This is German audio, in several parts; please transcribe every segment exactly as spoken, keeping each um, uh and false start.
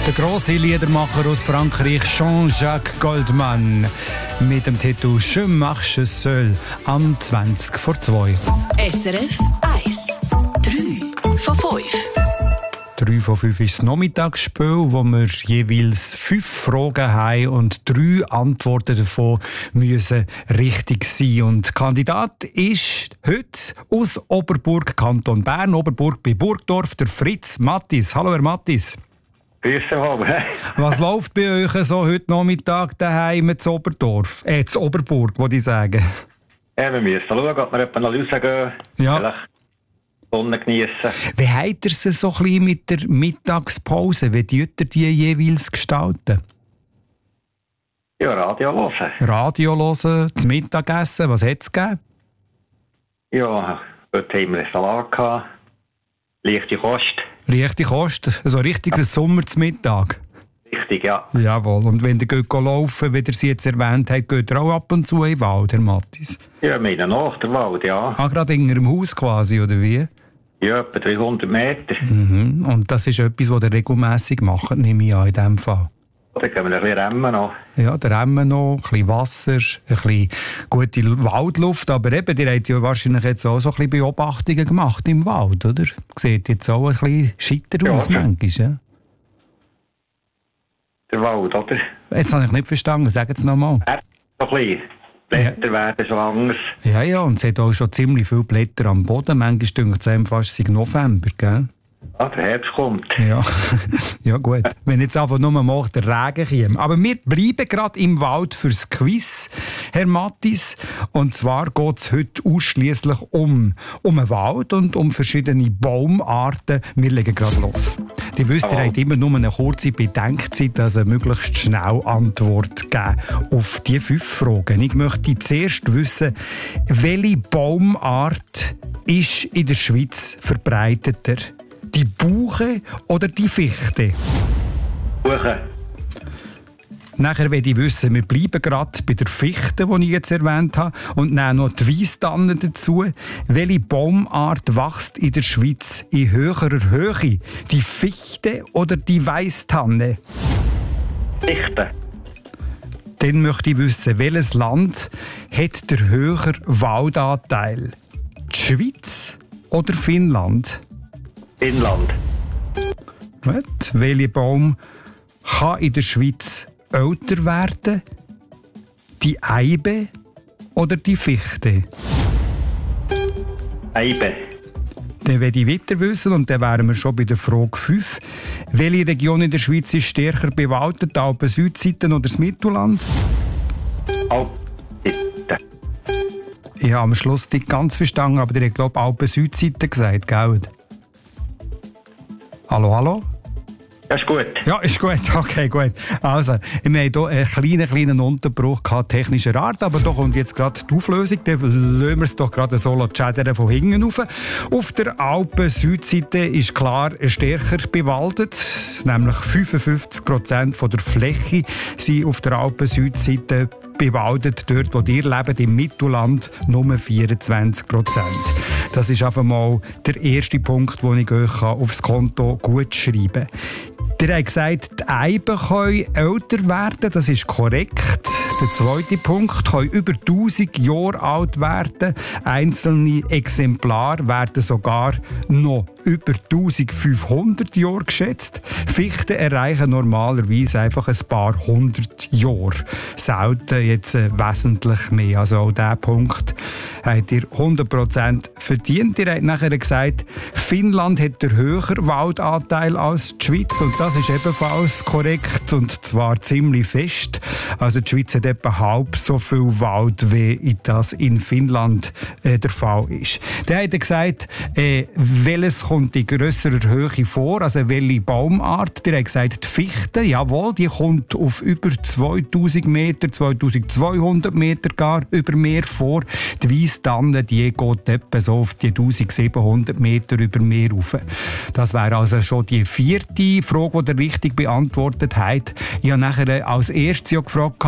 Der grosse Liedermacher aus Frankreich, Jean-Jacques Goldman, mit dem Titel «Je marche seul» am zwanzig vor zwei. S R F eins. drei von fünf. drei von fünf ist das Nachmittagsspiel, wo wir jeweils fünf Fragen haben und drei Antworten davon müssen richtig sein. Und Kandidat ist heute aus Oberburg, Kanton Bern, Oberburg bei Burgdorf, der Fritz Mattis. Hallo, Herr Mattis. Grüß dich. Was läuft bei euch so heute Nachmittag daheim zu Oberdorf? Äh, zu Oberburg, würde ich sagen. Ja, wir müssen schauen, ob wir etwa nach Hause gehen. Ja. Vielleicht die Sonne geniessen. Wie habt ihr es so ein bisschen mit der Mittagspause? Wie tut ihr die jeweils gestalten? Ja, Radio hören. Radio hören, das Mittagessen, was hat es gegeben? Ja, heute haben wir einen Salat gehabt. Leichte Kost. Leichte Kost, so richtiges Sommer zum Mittag. Richtig, ja. Jawohl, und wenn ihr geht laufen, wie ihr sie jetzt erwähnt habt, geht ihr auch ab und zu in den Wald, Herr Mattis? Ja, meine nach der Wald, ja. Ah, gerade in Ihrem Haus quasi, oder wie? Ja, etwa dreihundert Meter. Mhm. Und das ist etwas, was ihr regelmässig macht, nehme ich an, in diesem Fall. Dann gehen wir ein bisschen Rennen noch. Ja, der Rennen noch, ein bisschen Wasser, ein bisschen gute Waldluft. Aber eben, ihr habt ja wahrscheinlich jetzt auch so ein bisschen Beobachtungen gemacht im Wald, oder? Sieht jetzt auch ein bisschen schitter Ja, aus, ja. manchmal, ja? Der Wald, oder? Jetzt habe ich nicht verstanden, sagen Sie es nochmal. Er so ein bisschen. Blätter werden schon anders. Ja, ja, und es hat auch schon ziemlich viele Blätter am Boden. Manchmal denkt es einem fast, es sei November, gell? Ja, der Herbst kommt. Ja, ja gut. Wenn jetzt einfach nur mal der Regen käme. Aber wir bleiben gerade im Wald fürs Quiz, Herr Mattis. Und zwar geht es heute ausschliesslich um, um einen Wald und um verschiedene Baumarten. Wir legen gerade los. Die wisst, ihr Oh. habt immer nur eine kurze Bedenkzeit, also möglichst schnell Antwort geben auf die fünf Fragen. Ich möchte zuerst wissen, welche Baumart ist in der Schweiz verbreiteter? Die Buche oder die Fichte? Buche. Nachher will ich wissen, wir bleiben gerade bei der Fichte, die ich jetzt erwähnt habe, und nehmen noch die Weisstanne dazu. Welche Baumart wächst in der Schweiz in höherer Höhe? Die Fichte oder die Weisstanne? Dichte. Dann möchte ich wissen, welches Land hat der höhere Waldanteil? Die Schweiz oder Finnland? Inland. Gut. Welcher Baum kann in der Schweiz älter werden? Die Eibe oder die Fichte? Eibe. Dann werde ich weiter wissen, und dann wären wir schon bei der Frage fünf. Welche Region in der Schweiz ist stärker bewaldet, die Alpen-Südseite oder das Mittelland? Alpdichte. Ich habe am Schluss nicht ganz verstanden, aber ihr habt, glaube ich, Alpen-Südseite gesagt, gell? Hallo, hallo? Ja, ist gut. Ja, ist gut. Okay, gut. Also, wir haben hier einen kleinen, kleinen Unterbruch gehabt, technischer Art, aber da kommt jetzt gerade die Auflösung. Dann lassen wir es doch gerade so schädern von hinten rauf. Auf der Alpen-Südseite ist klar stärker bewaldet, nämlich fünfundfünfzig Prozent von der Fläche sind auf der Alpen-Südseite bewaldet. Dort, wo ihr lebt, im Mittelland, nur vierundzwanzig Prozent. Das ist einfach mal der erste Punkt, den ich euch aufs Konto gut schreiben kann. Ihr habt gesagt, die Eiben können älter werden, das ist korrekt. Der zweite Punkt, können über tausend Jahre alt werden. Einzelne Exemplare werden sogar noch über eintausendfünfhundert Jahre geschätzt. Fichten erreichen normalerweise einfach ein paar hundert Jahre. Selten jetzt äh, wesentlich mehr. Also auch diesen Punkt habt ihr hundert Prozent verdient. Ihr habt nachher gesagt, Finnland hat den höheren Waldanteil als die Schweiz. Und das ist ebenfalls korrekt, und zwar ziemlich fest. Also die Schweiz hat etwa halb so viel Wald, wie das in Finnland äh, der Fall ist. Dann hat er gesagt, äh, welches kommt in grösserer Höhe vor, also welche Baumart. Der hat gesagt, die Fichte, jawohl, die kommt auf über zweitausend Meter, zweitausendzweihundert Meter gar über Meer vor. Die Weisstanne, die geht etwa so auf die eintausendsiebenhundert Meter über Meer rauf. Das wäre also schon die vierte Frage, die ihr richtig beantwortet habt. Ich habe nachher als erstes ja gefragt, welche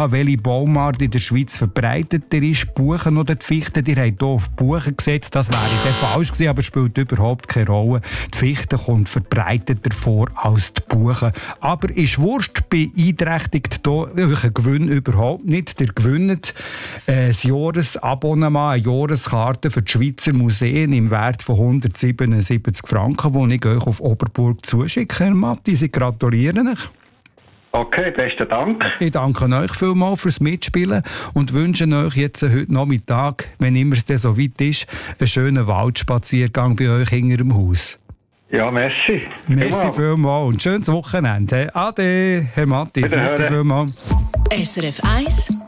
Baumart in der Schweiz verbreiteter ist, Buchen oder die Fichte? Ihr habt hier auf Buchen gesetzt, das wäre dann falsch gewesen, aber spielt überhaupt keine Rolle. Die Fichte kommt verbreiteter vor als die Buchen. Aber ist Wurst, beeinträchtigt hier euren Gewinn überhaupt nicht. Ihr gewinnt äh, ein Jahresabonnement, eine Jahreskarte für die Schweizer Museen im Wert von hundertsiebenundsiebzig Franken, die ich euch auf Oberburg zuschicke, Herr Matti. Ich gratuliere euch. Okay, besten Dank. Ich danke euch vielmals fürs Mitspielen und wünsche euch jetzt heute Nachmittag, wenn immer es dann so weit ist, einen schönen Waldspaziergang bei euch hinter dem Haus. Ja, merci. Merci vielmals und schönes Wochenende. Ade, Herr Mattis. Merci vielmals. S R F eins